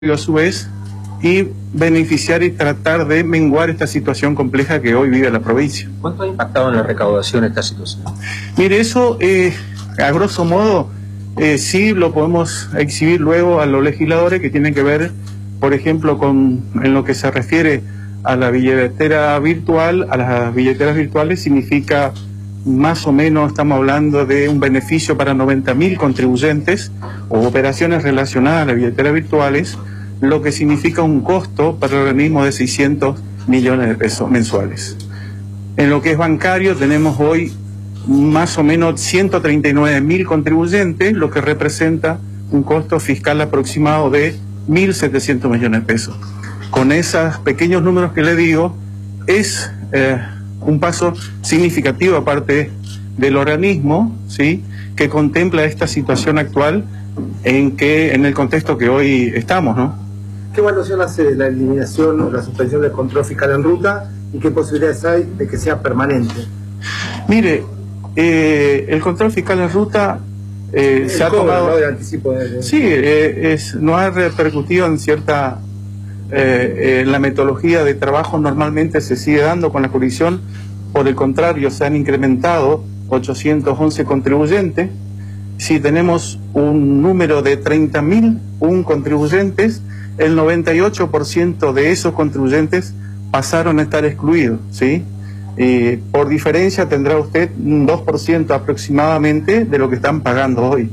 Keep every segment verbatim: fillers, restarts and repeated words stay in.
a su vez y beneficiar y tratar de menguar esta situación compleja que hoy vive la provincia. ¿Cuánto ha impactado en la recaudación esta situación? Mire, eso eh, a grosso modo eh, sí lo podemos exhibir luego a los legisladores, que tienen que ver, por ejemplo, con en lo que se refiere a la billetera virtual. A las billeteras virtuales significa más o menos, estamos hablando de un beneficio para noventa mil contribuyentes o operaciones relacionadas a las billeteras virtuales, lo que significa un costo para el organismo de seiscientos millones de pesos mensuales. En lo que es bancario tenemos hoy más o menos ciento treinta y nueve mil contribuyentes, lo que representa un costo fiscal aproximado de mil setecientos millones de pesos. Con esos pequeños números que le digo, es eh, un paso significativo aparte del organismo, ¿sí?, que contempla esta situación actual en que en el contexto que hoy estamos, ¿no? ¿Qué evaluación hace de la eliminación o la suspensión del control fiscal en ruta y qué posibilidades hay de que sea permanente? Mire, eh, el control fiscal en ruta eh, se ha cobro, tomado... ¿no?, de anticipo de, de... Sí, eh, es, no ha repercutido en cierta... Eh, eh, la metodología de trabajo normalmente se sigue dando con la jurisdicción. Por el contrario, se han incrementado ochocientos once contribuyentes. Si tenemos un número de treinta mil un contribuyentes, el noventa y ocho por ciento de esos contribuyentes pasaron a estar excluidos, ¿sí? Y por diferencia tendrá usted un dos por ciento aproximadamente de lo que están pagando hoy.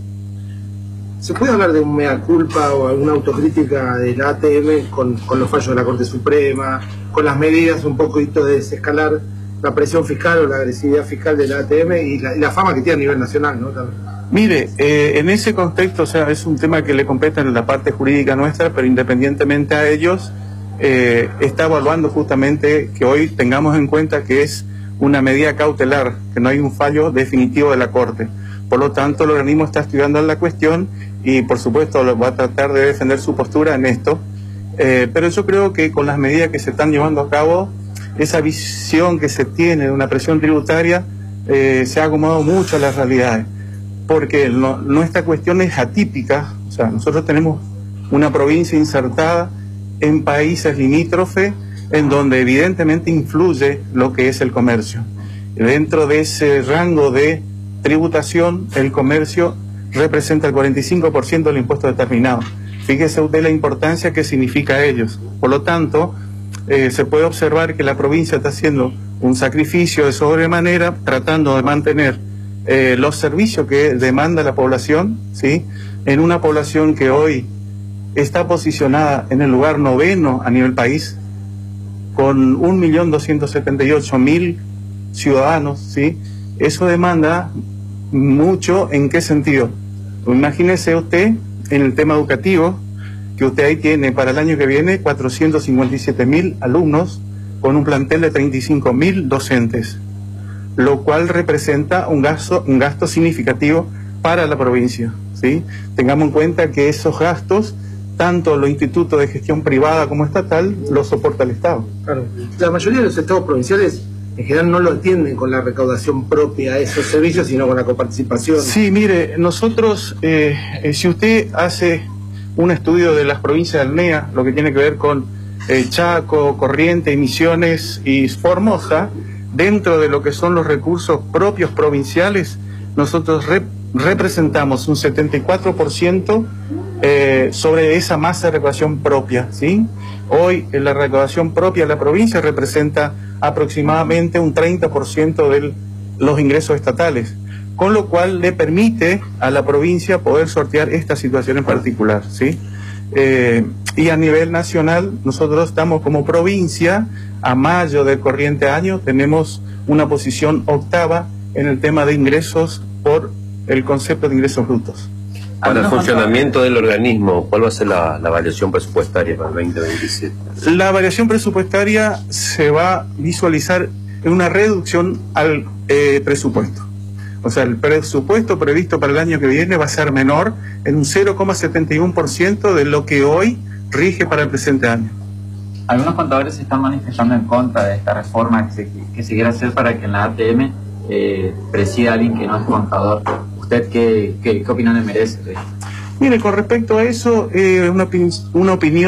¿Se puede hablar de un mea culpa o alguna autocrítica de la A T M con, con los fallos de la Corte Suprema, con las medidas un poquito de desescalar la presión fiscal o la agresividad fiscal de la A T M y la, y la fama que tiene a nivel nacional, ¿no? También. Mire, eh, en ese contexto, o sea, es un tema que le compete en la parte jurídica nuestra, pero independientemente a ellos, eh, está evaluando justamente que hoy tengamos en cuenta que es una medida cautelar, que no hay un fallo definitivo de la Corte. Por lo tanto, el organismo está estudiando la cuestión y, por supuesto, va a tratar de defender su postura en esto. Eh, pero yo creo que con las medidas que se están llevando a cabo, esa visión que se tiene de una presión tributaria eh, se ha acomodado mucho a las realidades. Porque no, nuestra cuestión es atípica. O sea, nosotros tenemos una provincia insertada en países limítrofes en donde evidentemente influye lo que es el comercio. Dentro de ese rango de tributación, el comercio representa el cuarenta y cinco por ciento del impuesto determinado. Fíjese usted la importancia que significa a ellos. Por lo tanto, eh, se puede observar que la provincia está haciendo un sacrificio de sobremanera, tratando de mantener eh, los servicios que demanda la población, ¿sí?, en una población que hoy está posicionada en el lugar noveno a nivel país, con un millón doscientos setenta y ocho mil ciudadanos, ¿sí? Eso demanda mucho. ¿En qué sentido? Imagínese usted en el tema educativo, que usted ahí tiene para el año que viene cuatrocientos cincuenta y siete mil alumnos con un plantel de treinta y cinco mil docentes, lo cual representa un gasto, un gasto significativo para la provincia, ¿sí? Tengamos en cuenta que esos gastos, tanto los institutos de gestión privada como estatal, los soporta el Estado. Claro. La mayoría de los estados provinciales en general no lo atienden con la recaudación propia a esos servicios, sino con la coparticipación. Sí, mire, nosotros, eh, eh, si usted hace un estudio de las provincias del N E A, lo que tiene que ver con eh, Chaco, Corrientes, Misiones y Formosa, dentro de lo que son los recursos propios provinciales, nosotros rep representamos un setenta y cuatro por ciento eh, sobre esa masa de recaudación propia, ¿sí? Hoy en la recaudación propia de la provincia representa aproximadamente un treinta por ciento de los ingresos estatales, con lo cual le permite a la provincia poder sortear esta situación en particular, ¿sí? Eh, y a nivel nacional, nosotros estamos como provincia, a mayo del corriente año, tenemos una posición octava en el tema de ingresos por el concepto de ingresos brutos. Para el funcionamiento del organismo, ¿cuál va a ser la, la variación presupuestaria para el veinte veintisiete? La variación presupuestaria se va a visualizar en una reducción al eh, presupuesto. O sea, el presupuesto previsto para el año que viene va a ser menor en un cero coma setenta y uno por ciento de lo que hoy rige para el presente año. Algunos contadores se están manifestando en contra de esta reforma que se, que se quiere hacer para que en la A T M eh, presida alguien que no es contador. ¿Usted qué, qué, qué opinión le merece? Mire, con respecto a eso, eh, una, opin- una opinión